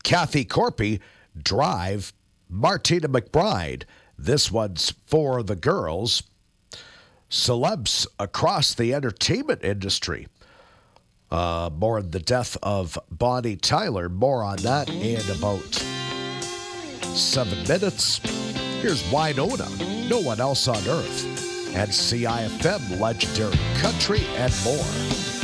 Kathy Corpy drive Martina McBride. This one's for the girls. Celebs across the entertainment industry. More on the death of Bonnie Tyler. More on that in about 7 minutes. Here's Winona, No One Else on Earth, and CIFM Legendary Country and more.